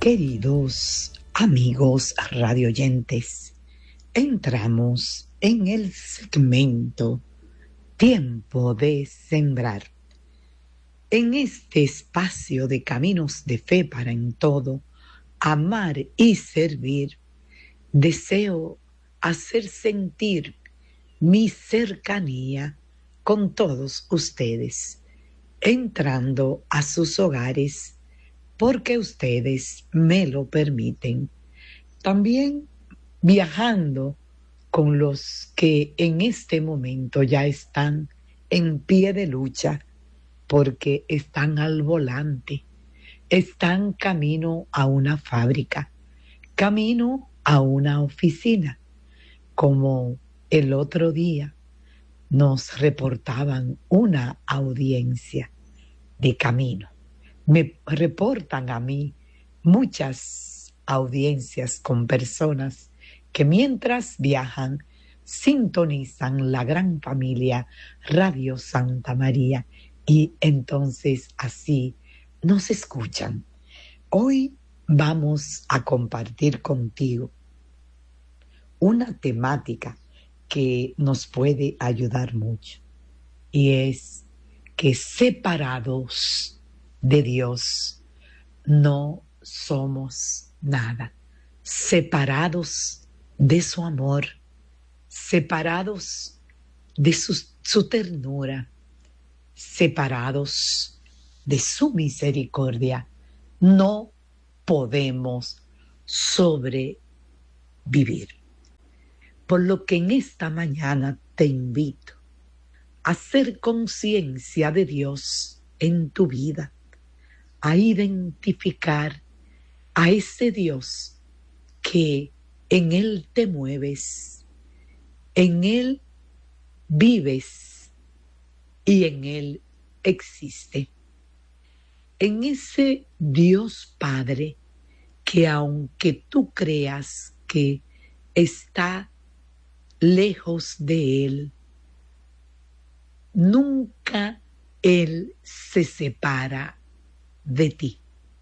Queridos amigos radioyentes, entramos en el segmento Tiempo de Sembrar. En este espacio de caminos de fe para en todo, amar y servir, deseo hacer sentir mi cercanía con todos ustedes, entrando a sus hogares porque ustedes me lo permiten. También viajando con los que en este momento ya están en pie de lucha porque están al volante, están camino a una fábrica, camino a una oficina, como el otro día nos reportaban una audiencia de camino. Me reportan a mí muchas audiencias con personas que mientras viajan sintonizan la gran familia Radio Santa María y entonces así nos escuchan. Hoy vamos a compartir contigo una temática que nos puede ayudar mucho y es que separados de Dios no somos nada, separados de su amor, separados de su ternura, separados de su misericordia, no podemos sobrevivir. Por lo que en esta mañana te invito a hacer conciencia de Dios en tu vida, a identificar a ese Dios que en Él te mueves, en Él vives y en Él existe. En ese Dios Padre que aunque tú creas que está lejos de Él, nunca Él se separa de ti.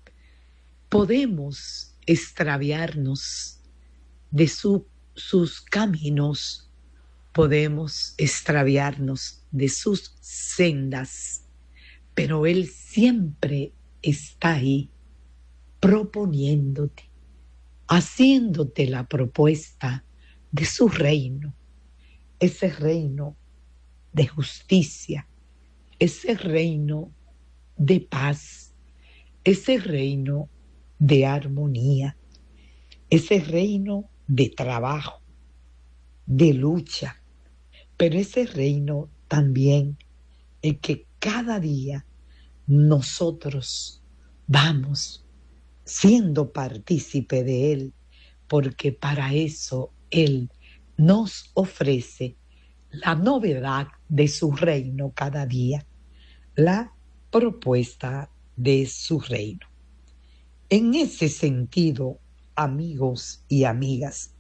Podemos extraviarnos de sus caminos, podemos extraviarnos de sus sendas, pero Él siempre está ahí proponiéndote, haciéndote la propuesta de su reino, ese reino de justicia, ese reino de paz, ese reino de armonía, ese reino de trabajo, de lucha, pero ese reino también en que cada día nosotros vamos siendo partícipe de Él, porque para eso Él nos ofrece la novedad de su reino cada día, la propuesta de su reino. En ese sentido, amigos y amigas,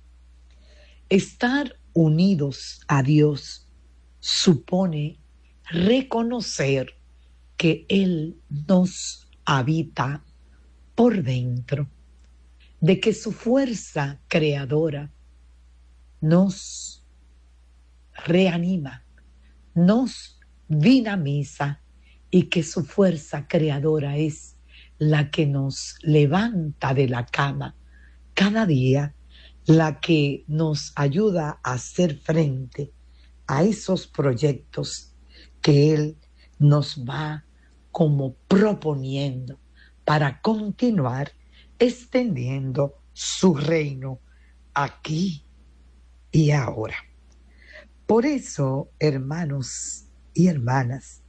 estar unidos a Dios supone reconocer que Él nos habita por dentro, de que su fuerza creadora nos reanima, nos dinamiza y que su fuerza creadora es la que nos levanta de la cama cada día, la que nos ayuda a hacer frente a esos proyectos que Él nos va como proponiendo para continuar extendiendo su reino aquí y ahora. Por eso, hermanos y hermanas,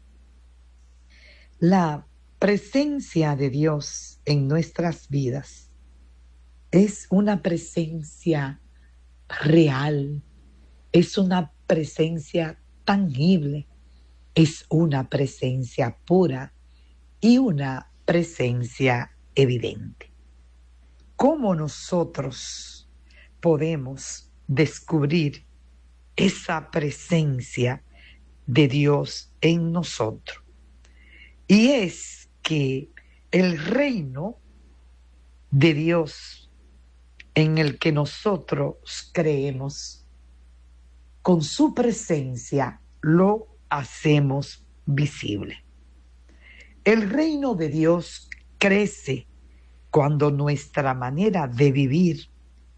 la presencia de Dios en nuestras vidas es una presencia real, es una presencia tangible, es una presencia pura y una presencia evidente. ¿Cómo nosotros podemos descubrir esa presencia de Dios en nosotros? Y es que el reino de Dios en el que nosotros creemos, con su presencia lo hacemos visible. El reino de Dios crece cuando nuestra manera de vivir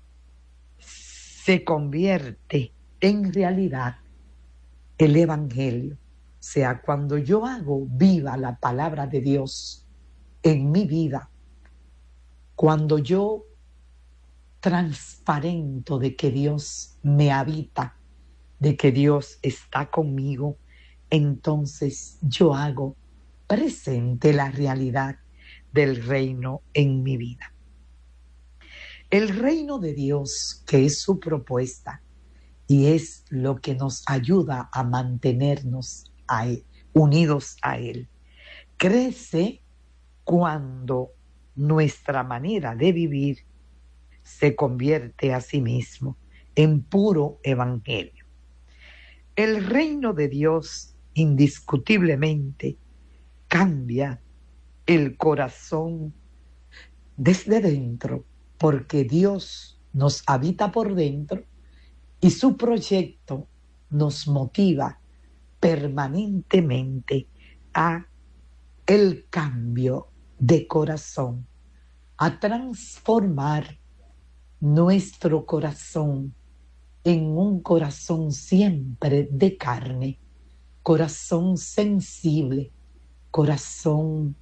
se convierte en realidad el Evangelio. O sea, cuando yo hago viva la palabra de Dios en mi vida, cuando yo transparento de que Dios me habita, de que Dios está conmigo, entonces yo hago presente la realidad del reino en mi vida. El reino de Dios, que es su propuesta y es lo que nos ayuda a mantenernos unidos a Él, crece cuando nuestra manera de vivir se convierte a sí mismo en puro evangelio. El reino de Dios indiscutiblemente cambia el corazón desde dentro, porque Dios nos habita por dentro y su proyecto nos motiva permanentemente a el cambio de corazón, a transformar nuestro corazón en un corazón siempre de carne, corazón sensible, corazón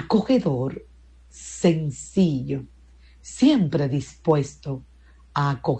acogedor, sencillo, siempre dispuesto a acoger